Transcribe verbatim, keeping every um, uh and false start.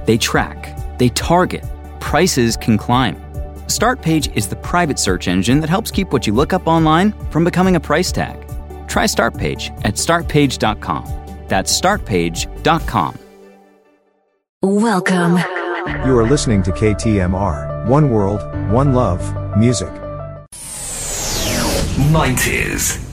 They track, they target, prices can climb. Startpage is the private search engine that helps keep what you look up online from becoming a price tag. Try Startpage at startpage dot com. That's startpage dot com. Welcome. You are listening to K T M R, One World, One Love, Music. nineties.